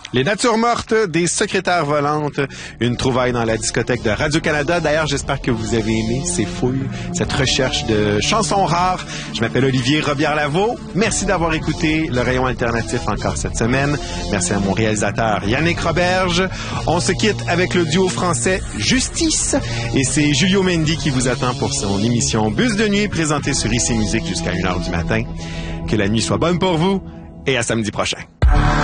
Les natures mortes des secrétaires volantes, une trouvaille dans la discothèque de Radio-Canada. D'ailleurs, j'espère que vous avez aimé ces fouilles, cette recherche de chansons rares. Je m'appelle Olivier Robillard-Lavaux. Merci d'avoir écouté le rayon alternatif encore cette semaine. Merci à mon réalisateur Yannick Roberge. On se quitte avec le duo français Justice. Et c'est Julio Mendy qui vous attend pour son émission Bus de nuit présentée sur ICI Musique jusqu'à 1h du matin. Que la nuit soit bonne pour vous et à samedi prochain.